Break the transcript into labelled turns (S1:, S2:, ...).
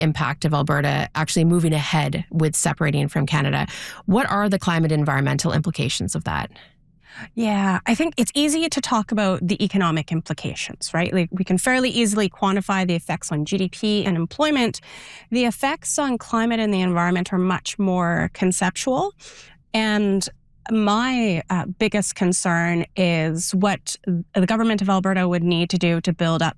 S1: impact of Alberta actually moving ahead with separating from Canada. What are the climate environmental implications of that?
S2: Yeah, I think it's easy to talk about the economic implications, right? Like we can fairly easily quantify the effects on GDP and employment. The effects on climate and the environment are much more conceptual. And my biggest concern is what the government of Alberta would need to do to build up